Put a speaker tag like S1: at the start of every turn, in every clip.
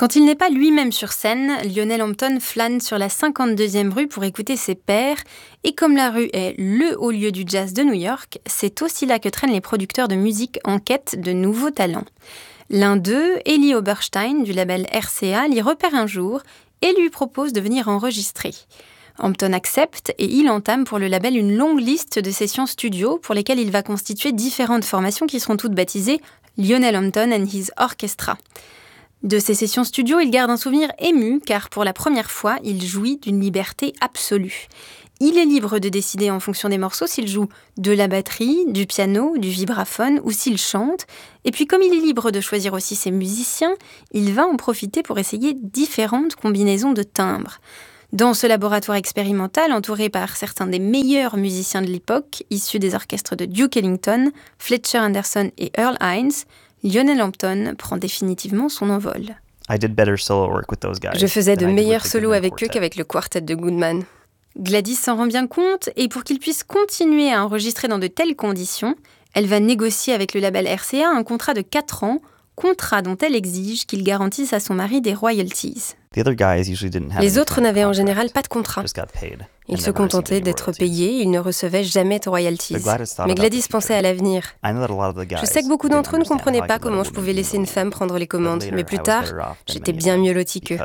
S1: Quand il n'est pas lui-même sur scène, Lionel Hampton flâne sur la 52e rue pour écouter ses pairs. Et comme la rue est le haut lieu du jazz de New York, c'est aussi là que traînent les producteurs de musique en quête de nouveaux talents. L'un d'eux, Eli Oberstein, du label RCA, l'y repère un jour et lui propose de venir enregistrer. Hampton accepte et il entame pour le label une longue liste de sessions studio pour lesquelles il va constituer différentes formations qui seront toutes baptisées Lionel Hampton and His Orchestra. De ces sessions studio, il garde un souvenir ému car pour la première fois, il jouit d'une liberté absolue. Il est libre de décider en fonction des morceaux s'il joue de la batterie, du piano, du vibraphone ou s'il chante. Et puis comme il est libre de choisir aussi ses musiciens, il va en profiter pour essayer différentes combinaisons de timbres. Dans ce laboratoire expérimental, entouré par certains des meilleurs musiciens de l'époque, issus des orchestres de Duke Ellington, Fletcher Anderson et Earl Hines, Lionel Hampton prend définitivement son envol.
S2: Je faisais de meilleurs solos avec eux qu'avec le quartet de Goodman.
S1: Gladys s'en rend bien compte et pour qu'il puisse continuer à enregistrer dans de telles conditions, elle va négocier avec le label RCA un contrat de 4 ans, contrat dont elle exige qu'il garantisse à son mari des royalties.
S2: Les autres n'avaient en général pas de contrat. Ils se contentaient d'être payés, ils ne recevaient jamais de royalties. Mais Gladys pensait à l'avenir. Je sais que beaucoup d'entre eux ne comprenaient pas comment je pouvais laisser une femme prendre les commandes, mais plus tard, j'étais bien mieux lotie qu'eux.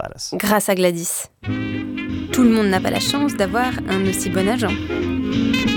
S2: Grâce à Gladys.
S1: Tout le monde n'a pas la chance d'avoir un aussi bon agent.